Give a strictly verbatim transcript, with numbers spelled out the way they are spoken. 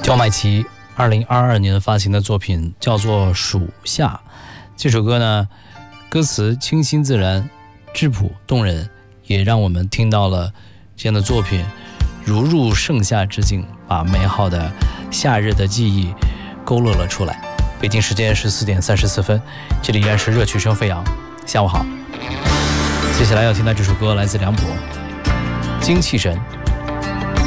焦麦琪二零二二年发行的作品叫做《暑夏》。这首歌呢，歌词清新自然，质朴动人，也让我们听到了这样的作品如入盛夏之境，把美好的夏日的记忆勾勒了出来。北京时间十四点三十四分，这里依然是热曲声飞扬。下午好，接下来要听到这首歌来自梁博，精气神。